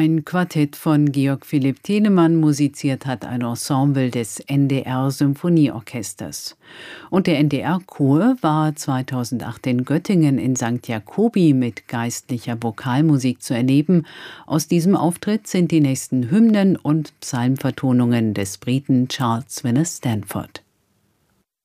Ein Quartett von Georg Philipp Telemann, musiziert hat ein Ensemble des NDR-Symphonieorchesters. Und der NDR-Chor war 2008 in Göttingen in St. Jakobi mit geistlicher Vokalmusik zu erleben. Aus diesem Auftritt sind die nächsten Hymnen und Psalmvertonungen des Briten Charles Winner Stanford.